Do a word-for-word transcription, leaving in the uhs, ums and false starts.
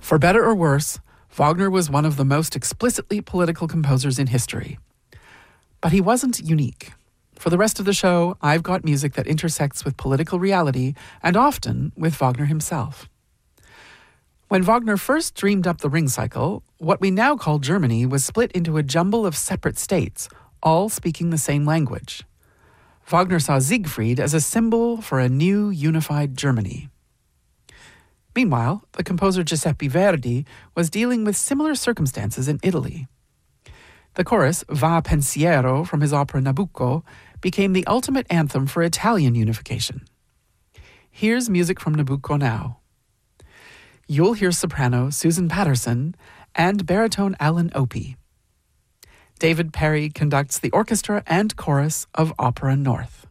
For better or worse, Wagner was one of the most explicitly political composers in history. But he wasn't unique. For the rest of the show, I've got music that intersects with political reality and often with Wagner himself. When Wagner first dreamed up the Ring Cycle, what we now call Germany was split into a jumble of separate states, all speaking the same language. Wagner saw Siegfried as a symbol for a new unified Germany. Meanwhile, the composer Giuseppe Verdi was dealing with similar circumstances in Italy. The chorus, Va Pensiero, from his opera Nabucco, became the ultimate anthem for Italian unification. Here's music from Nabucco now. You'll hear soprano Susan Patterson and baritone Alan Opie. David Perry conducts the orchestra and chorus of Opera North.